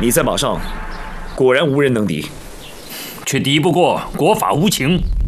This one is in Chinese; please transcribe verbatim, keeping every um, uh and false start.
你在马上果然无人能敌， 却敌不过国法无情。